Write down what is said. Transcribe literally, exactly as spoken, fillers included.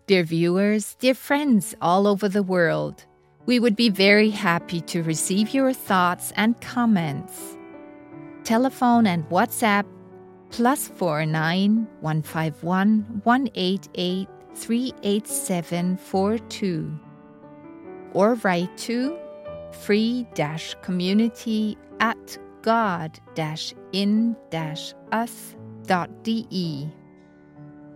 Dear viewers, dear friends all over the world, we would be very happy to receive your thoughts and comments. Telephone and WhatsApp plus four nine one five one one eight eight three eight seven four two, or write to free-community at god-in-us.de.